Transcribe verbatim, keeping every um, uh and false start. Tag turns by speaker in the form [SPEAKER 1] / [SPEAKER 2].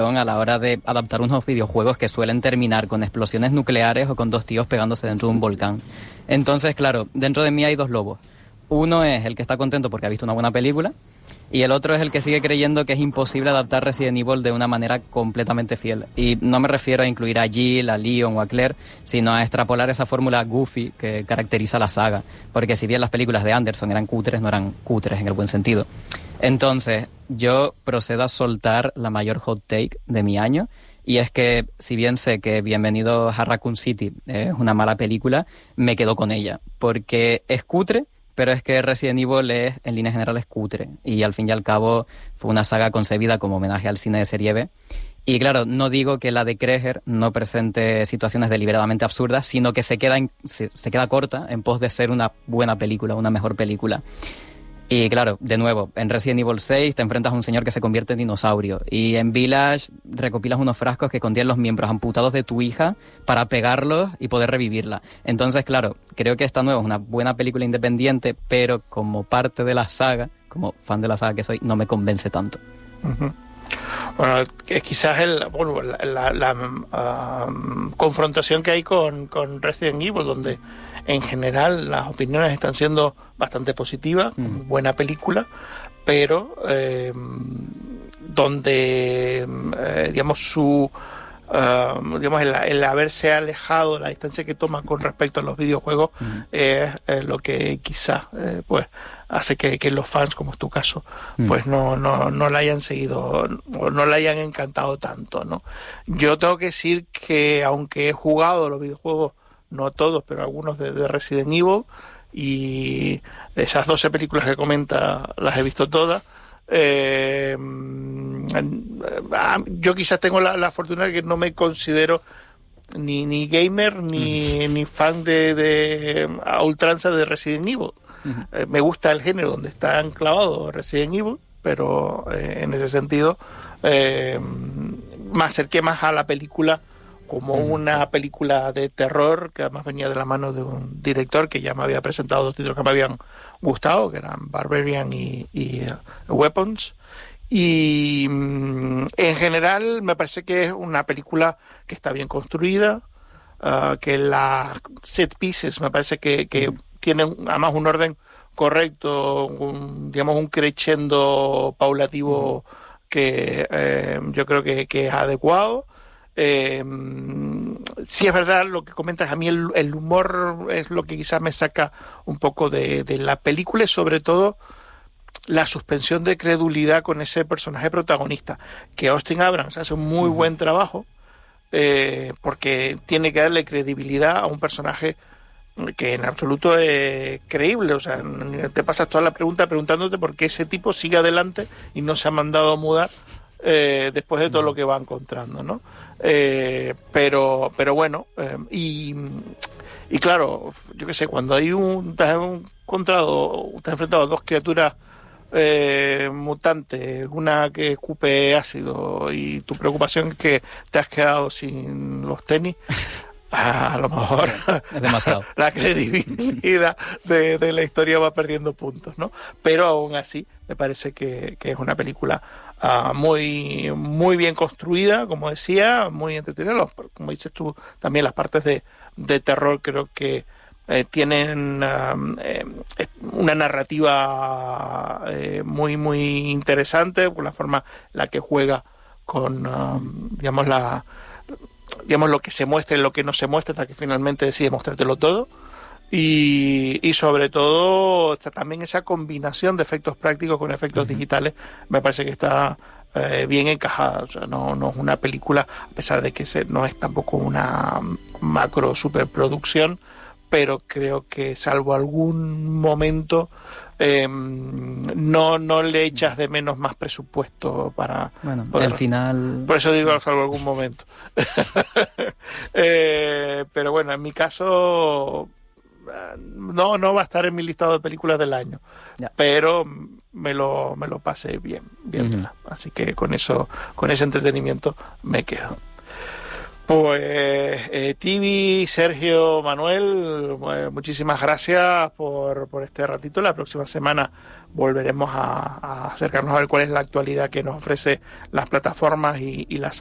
[SPEAKER 1] a la hora de adaptar unos videojuegos que suelen terminar con explosiones nucleares o con dos tíos pegándose dentro de un volcán. Entonces, claro, dentro de mí hay dos lobos. Uno es el que está contento porque ha visto una buena película, y el otro es el que sigue creyendo que es imposible adaptar Resident Evil de una manera completamente fiel. Y no me refiero a incluir a Jill, a Leon o a Claire, sino a extrapolar esa fórmula goofy que caracteriza la saga. Porque si bien las películas de Anderson eran cutres, no eran cutres en el buen sentido. Entonces, yo procedo a soltar la mayor hot take de mi año, y es que, si bien sé que Bienvenido a Raccoon City es una mala película, me quedo con ella. Porque es cutre, pero es que Resident Evil es, en líneas generales, cutre. Y al fin y al cabo fue una saga concebida como homenaje al cine de serie B. Y claro, no digo que la de Kreger no presente situaciones deliberadamente absurdas, sino que se queda, en, se, se queda corta en pos de ser una buena película, una mejor película. Y claro, de nuevo, en Resident Evil seis te enfrentas a un señor que se convierte en dinosaurio. Y en Village recopilas unos frascos que contienen los miembros amputados de tu hija para pegarlos y poder revivirla. Entonces, claro, creo que esta nueva es una buena película independiente, pero como parte de la saga, como fan de la saga que soy, no me convence tanto.
[SPEAKER 2] Uh-huh. Bueno, es quizás el, bueno, la, la, la uh, confrontación que hay con, con Resident Evil, donde en general las opiniones están siendo bastante positivas, mm. buena película, pero eh, donde eh, digamos su uh, digamos el, el haberse alejado, la distancia que toma con respecto a los videojuegos mm. es, es lo que quizás eh, pues hace que, que los fans, como es tu caso, mm. pues no, no, no la hayan seguido o no la hayan encantado tanto, ¿no? Yo tengo que decir que aunque he jugado los videojuegos, no todos, pero algunos de, de Resident Evil, y esas doce películas que comenta las he visto todas. Eh, yo quizás tengo la, la fortuna de que no me considero ni, ni gamer ni, mm. ni fan de, de a ultranza de Resident Evil. Mm. Eh, me gusta el género donde está enclavado Resident Evil, pero eh, en ese sentido eh, me acerqué más a la película como una película de terror, que además venía de la mano de un director que ya me había presentado dos títulos que me habían gustado, que eran Barbarian y, y uh, Weapons. Y um, en general me parece que es una película que está bien construida, uh, que las set pieces me parece que, que mm. tienen además un orden correcto, un, digamos un crescendo paulativo mm. que eh, yo creo que, que es adecuado. Eh, sí es verdad lo que comentas, a mí el, el humor es lo que quizás me saca un poco de, de la película, y sobre todo la suspensión de credulidad con ese personaje protagonista, que Austin Abrams hace un muy uh-huh. buen trabajo, eh, porque tiene que darle credibilidad a un personaje que en absoluto es creíble. O sea, te pasas toda la pregunta preguntándote por qué ese tipo sigue adelante y no se ha mandado a mudar eh, después de todo lo que va encontrando, ¿no? Eh, pero pero bueno, eh, y, y claro, yo qué sé, cuando hay un te has encontrado, te has enfrentado a dos criaturas eh, mutantes, una que escupe ácido, y tu preocupación es que te has quedado sin los tenis, a lo mejor
[SPEAKER 1] es demasiado.
[SPEAKER 2] La credibilidad de, de la historia va perdiendo puntos, ¿no? Pero aún así me parece que, que es una película uh, muy muy bien construida, como decía, muy entretenida. Los, como dices tú, también las partes de, de terror creo que eh, tienen uh, eh, una narrativa eh, muy muy interesante, por la forma en la que juega con uh, digamos la digamos lo que se muestra y lo que no se muestra, hasta que finalmente decide mostrártelo todo. Y, y sobre todo está también esa combinación de efectos prácticos con efectos uh-huh. digitales, me parece que está eh, bien encajada. O sea, no, no es una película, a pesar de que se, no es tampoco una macro superproducción, pero creo que salvo algún momento eh, no no le echas de menos más presupuesto para
[SPEAKER 1] bueno
[SPEAKER 2] poder...
[SPEAKER 1] el final,
[SPEAKER 2] por eso digo salvo algún momento. eh, pero bueno, en mi caso no no va a estar en mi listado de películas del año, yeah. pero me lo me lo pasé bien bien uh-huh. así que con eso, con ese entretenimiento me quedo. Pues eh, Tibi, Sergio, Manuel, eh, muchísimas gracias por, por este ratito. La próxima semana volveremos a, a acercarnos a ver cuál es la actualidad que nos ofrece las plataformas y, y las